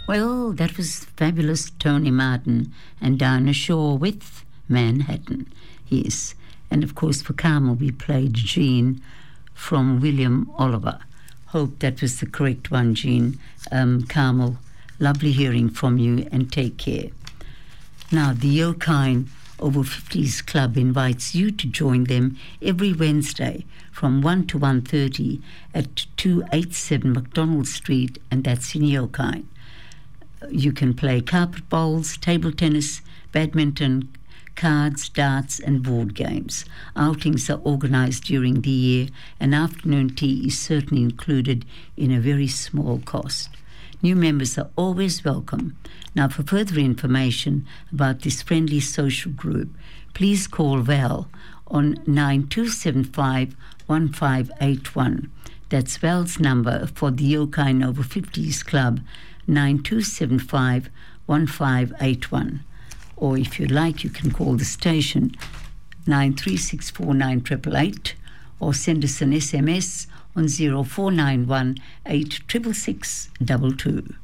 Well, that was fabulous Tony Martin and Dinah Shore with Manhattan. Yes. And of course for Carmel we played Jean from William Oliver. Hope that was the correct one, Jean. Carmel, lovely hearing from you and take care. Now the Yokine Over 50s Club invites you to join them every Wednesday from 1 to 1:30 at 287 McDonald Street, and that's in Yokine. You can play carpet bowls, table tennis, badminton, cards, darts and board games. Outings are organised during the year, and afternoon tea is certainly included in a very small cost. New members are always welcome. Now, for further information about this friendly social group, please call Val on 9275-1581. That's Val's number for the Yokine Over 50s Club, 9275-1581. Or if you like, you can call the station 93649888 or send us an SMS on 0491 866 22.